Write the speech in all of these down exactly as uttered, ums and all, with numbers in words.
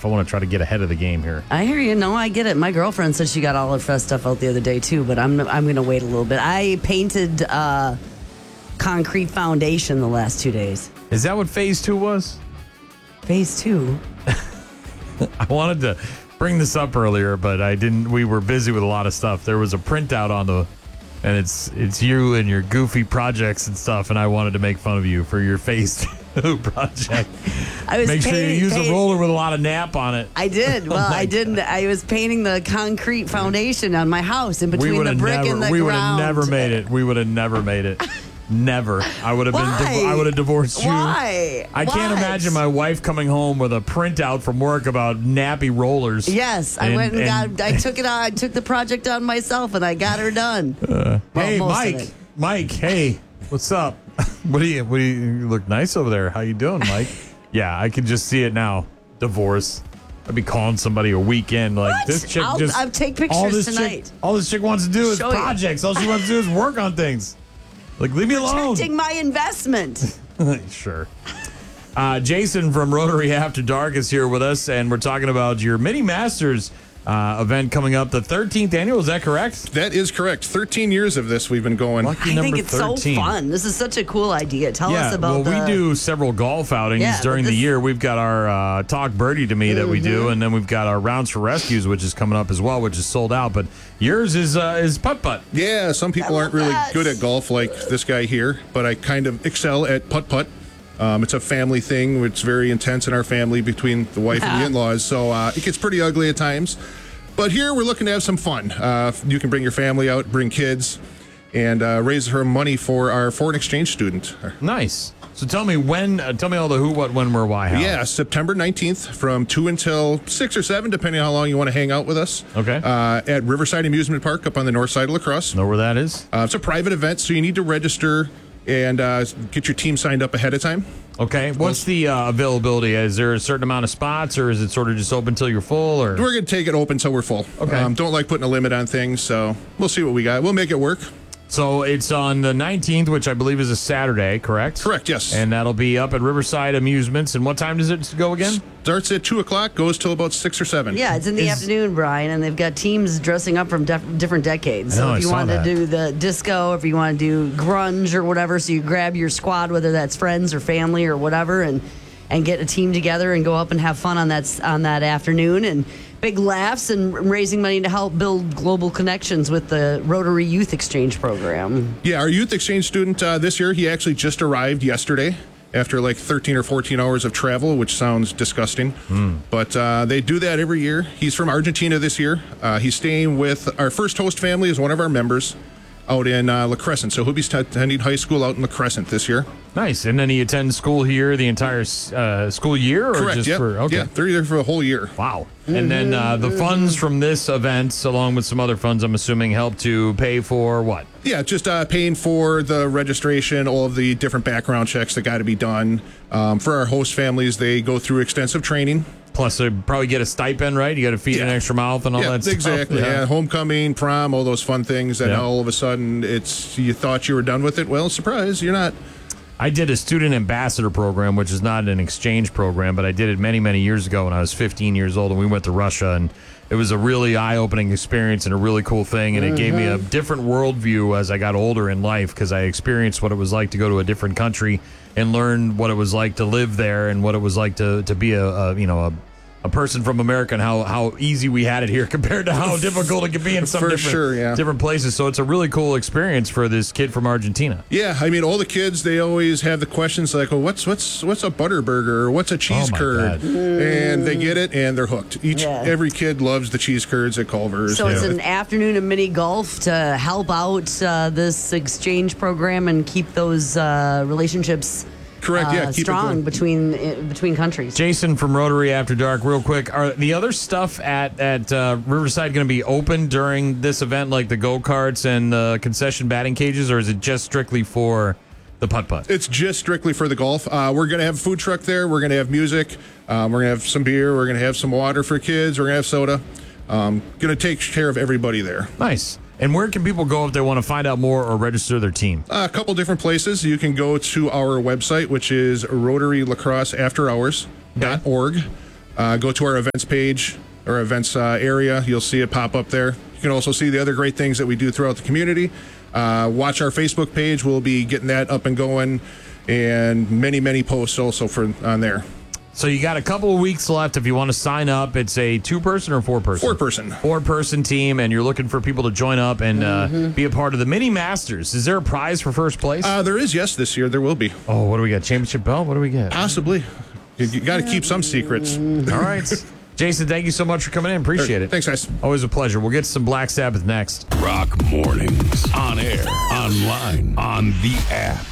stuff. I want to try to get ahead of the game here. I hear you. No, I get it. My girlfriend said she got all her fest stuff out the other day too, but I'm I'm going to wait a little bit. I painted uh, concrete foundation the last two days. Is that what phase two was? Phase two. I wanted to bring this up earlier, but I didn't. We were busy with a lot of stuff. There was a printout on the, and it's it's you and your goofy projects and stuff, and I wanted to make fun of you for your phase two project. I was Make painting, sure you use paint, a roller with a lot of nap on it. I did. Well, oh I didn't. God. I was painting the concrete foundation on my house in between we the brick never, and the we ground. We would have never made it. We would have never made it. Never. I would have been. Div- I would have divorced you. Why? I what? can't imagine my wife coming home with a printout from work about nappy rollers. Yes, I and, went and, and got. I took it on. I took the project on myself, and I got her done. Uh, well, hey, most of Mike. it. Mike. Hey, what's up? What do you? What do you, you look nice over there? How you doing, Mike? Yeah, I can just see it now. Divorce. I'd be calling somebody a weekend like What? this chick. I'll, just I'll take pictures all this tonight. Chick, all this chick wants to do is Show you. projects. All she wants to do is work on things. Like, leave me alone. Protecting my investment. Sure. Uh, Jason from Rotary After Dark is here with us, and we're talking about your Mini Masters uh, event coming up, the thirteenth annual. Is that correct? That is correct. thirteen years of this we've been going. Lucky I number think it's thirteen. so fun. This is such a cool idea. Tell yeah, us about well, the... we do several golf outings Yeah, during but the this- year. We've got our uh, Talk Birdie to Me that we do, Mm-hmm. and then we've got our Rounds for Rescues, which is coming up as well, which is sold out. But yours is uh, is putt-putt. Yeah, some people I aren't love really that. good at golf like this guy here, but I kind of excel at putt-putt. Um, it's a family thing. It's very intense in our family between the wife and the in-laws, so uh, it gets pretty ugly at times. But here we're looking to have some fun. Uh, you can bring your family out, bring kids, and uh, raise her money for our foreign exchange student. Nice. So tell me when, uh, tell me all the who, what, when, where, why, how. Yeah, September nineteenth from two until six or seven, depending on how long you want to hang out with us. Okay. Uh, at Riverside Amusement Park up on the north side of La Crosse. Know where that is? Uh, it's a private event, so you need to register and uh, get your team signed up ahead of time. Okay. What's the uh, availability? Is there a certain amount of spots, or is it sort of just open till you're full? Or We're going to take it open until we're full. Okay. Um, don't like putting a limit on things, so we'll see what we got. We'll make it work. So it's on the nineteenth, which I believe is a Saturday, correct? Correct, yes. And that'll be up at Riverside Amusements. And what time does it go again? Starts at two o'clock, goes till about six or seven. Yeah, it's in the Is- afternoon, Brian, and they've got teams dressing up from def- different decades. I know, So I if you saw want that. to do the disco, if you want to do grunge or whatever, so you grab your squad, whether that's friends or family or whatever, and and get a team together and go up and have fun on that s- on that afternoon, and big laughs and raising money to help build global connections with the Rotary Youth Exchange Program. Yeah, our youth exchange student uh, this year, he actually just arrived yesterday after like thirteen or fourteen hours of travel, which sounds disgusting. Mm. But uh, they do that every year. He's from Argentina this year. Uh, he's staying with our first host family is one of our members out in uh, La Crescent. So he'll be st- attending high school out in La Crescent this year. Nice. And then he attends school here the entire uh, school year? Or Correct, just yep. for, okay. Yeah, they're here for a whole year. Wow. And then uh, the funds from this event, along with some other funds, I'm assuming, help to pay for what? Yeah, just uh, paying for the registration, all of the different background checks that got to be done. Um, for our host families, they go through extensive training. Plus, they probably get a stipend, right? You got to feed Yeah. an extra mouth and all yeah, that stuff. exactly. Yeah. homecoming, prom, all those fun things. And Yeah. all of a sudden, it's you thought you were done with it. Well, surprise, you're not. I did a student ambassador program, which is not an exchange program, but I did it many, many years ago when I was fifteen years old, and we went to Russia, and it was a really eye-opening experience and a really cool thing, and it gave me a different worldview as I got older in life because I experienced what it was like to go to a different country and learn what it was like to live there and what it was like to, to be a, a you know a a person from America and how, how easy we had it here compared to how difficult it could be in some For different, sure, yeah. different places. So it's a really cool experience for this kid from Argentina. Yeah, I mean, all the kids, they always have the questions like, well, what's what's what's a butter burger or what's a cheese Oh, my curd? God. And they get it and they're hooked. Each Yeah. Every kid loves the cheese curds at Culver's. So it's Yeah. an afternoon of mini golf to help out uh, this exchange program and keep those uh, relationships Correct, yeah, uh, keep it strong going. between uh, between countries. Jason from Rotary After Dark, real quick. Are the other stuff at at uh, Riverside going to be open during this event, like the go karts and the concession batting cages, or is it just strictly for the putt putt? It's just strictly for the golf. Uh, we're going to have a food truck there. We're going to have music. Um, we're going to have some beer. We're going to have some water for kids. We're going to have soda. Um, going to take care of everybody there. Nice. And where can people go if they want to find out more or register their team? Uh, a couple different places. You can go to our website, which is Rotary Lacrosse After Hours dot org. uh, go to our events page or events uh, area. You'll see it pop up there. You can also see the other great things that we do throughout the community. Uh, watch our Facebook page. We'll be getting that up and going, and many, many posts also for on there. So you got a couple of weeks left if you want to sign up. It's a two-person or four-person? Four-person. Four-person team, and you're looking for people to join up and mm-hmm. uh, be a part of the Mini Masters. Is there a prize for first place? Uh, there is, yes, this year. There will be. Oh, what do we got? Championship belt? What do we get? Possibly. You, you got to keep some secrets. All right. Jason, thank you so much for coming in. Appreciate it. Thanks, guys. Always a pleasure. We'll get to some Black Sabbath next. Rock Mornings. On air, online, on the app.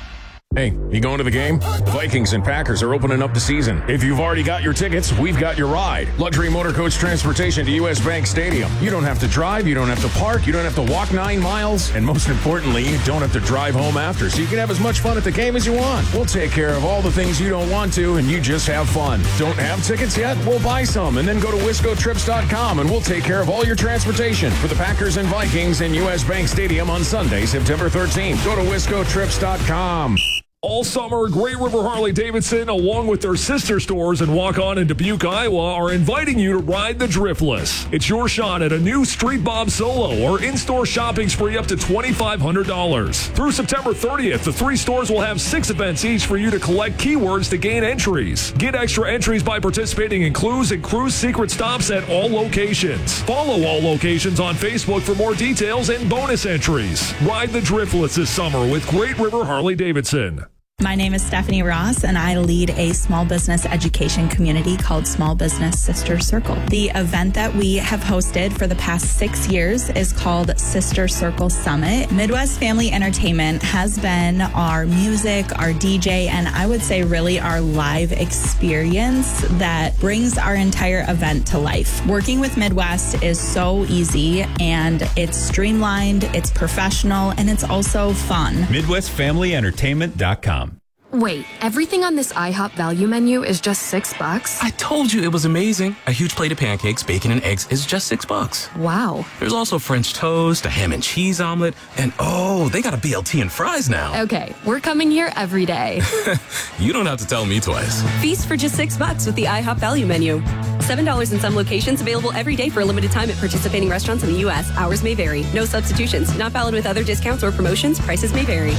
Hey, you going to the game? The Vikings and Packers are opening up the season. If you've already got your tickets, we've got your ride. Luxury motor coach transportation to U S Bank Stadium. You don't have to drive, you don't have to park, you don't have to walk nine miles, and most importantly, you don't have to drive home after, so you can have as much fun at the game as you want. We'll take care of all the things you don't want to, and you just have fun. Don't have tickets yet? We'll buy some, and then go to wisco trips dot com, and we'll take care of all your transportation for the Packers and Vikings in U S Bank Stadium on Sunday, September thirteenth. Go to wisco trips dot com. All summer, Great River Harley-Davidson, along with their sister stores in Waukon and Dubuque, Iowa, are inviting you to ride the Driftless. It's your shot at a new Street Bob Solo or in-store shopping spree up to twenty-five hundred dollars. Through September thirtieth, the three stores will have six events each for you to collect keywords to gain entries. Get extra entries by participating in clues and cruise secret stops at all locations. Follow all locations on Facebook for more details and bonus entries. Ride the Driftless this summer with Great River Harley-Davidson. My name is Stephanie Ross, and I lead a small business education community called Small Business Sister Circle. The event that we have hosted for the past six years is called Sister Circle Summit. Midwest Family Entertainment has been our music, our D J, and I would say really our live experience that brings our entire event to life. Working with Midwest is so easy, and it's streamlined, it's professional, and it's also fun. Midwest Family Entertainment dot com. Wait, everything on this IHOP value menu is just six bucks? I told you it was amazing. A huge plate of pancakes, bacon, and eggs is just six bucks. Wow. There's also French toast, a ham and cheese omelet, and oh, they got a B L T and fries now. Okay, we're coming here every day. You don't have to tell me twice. Feast for just six bucks with the IHOP value menu. Seven dollars in some locations, available every day for a limited time at participating restaurants in the U S. Hours may vary. No substitutions. Not valid with other discounts or promotions. Prices may vary.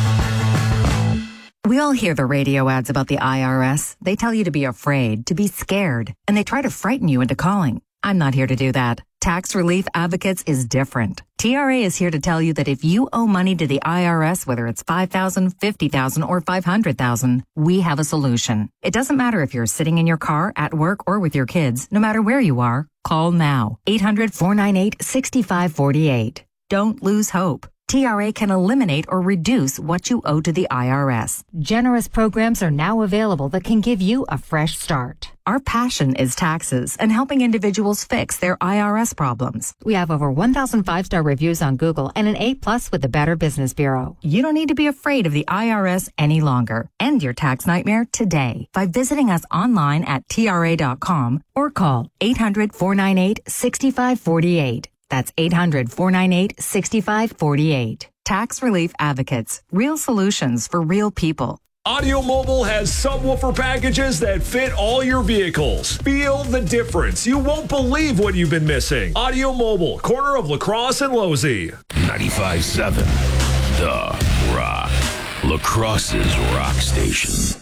We all hear the radio ads about the I R S. They tell you to be afraid, to be scared, and they try to frighten you into calling. I'm not here to do that. Tax Relief Advocates is different. T R A is here to tell you that if you owe money to the I R S, whether it's five thousand dollars, fifty thousand dollars, or five hundred thousand dollars, we have a solution. It doesn't matter if you're sitting in your car, at work, or with your kids. No matter where you are, call now. eight hundred, four nine eight, six five four eight. Don't lose hope. T R A can eliminate or reduce what you owe to the I R S. Generous programs are now available that can give you a fresh start. Our passion is taxes and helping individuals fix their I R S problems. We have over one thousand five-star reviews on Google and an A plus with the Better Business Bureau. You don't need to be afraid of the I R S any longer. End your tax nightmare today by visiting us online at T R A dot com or call eight hundred, four nine eight, six five four eight. That's eight hundred, four nine eight, six five four eight. Tax Relief Advocates. Real solutions for real people. Audio Mobile has subwoofer packages that fit all your vehicles. Feel the difference. You won't believe what you've been missing. Audio Mobile, corner of La Crosse and Losey. ninety-five point seven The Rock. La Crosse's rock station.